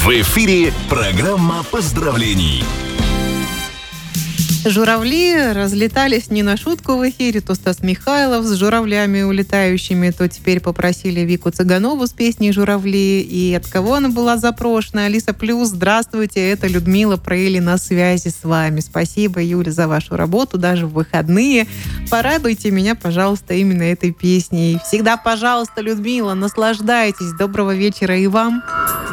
В эфире программа поздравлений. Журавли разлетались не на шутку в эфире. То Стас Михайлов с журавлями улетающими, то теперь попросили Вику Цыганову с песней «Журавли». И от кого она была запрошена? Алиса Плюс, здравствуйте, это Людмила Прейли на связи с вами. Спасибо, Юля, за вашу работу, даже в выходные. Порадуйте меня, пожалуйста, именно этой песней. Всегда, пожалуйста, Людмила, наслаждайтесь. Доброго вечера и вам.